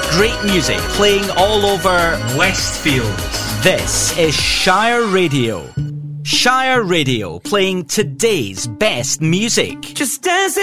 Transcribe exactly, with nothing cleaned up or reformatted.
Great music playing all over Westfields. This is Shire Radio. Shire Radio playing today's best music. Just dance.